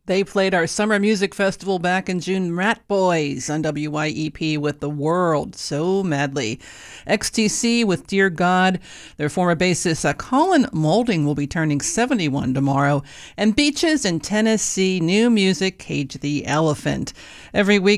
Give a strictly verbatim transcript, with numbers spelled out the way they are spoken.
They played our summer music festival back in June. Rat Boys on W Y E P with The World So Madly. X T C with Dear God. Their former bassist uh, Colin Moulding will be turning seventy-one tomorrow. And Beaches in Tennessee, new music, Cage the Elephant. Every week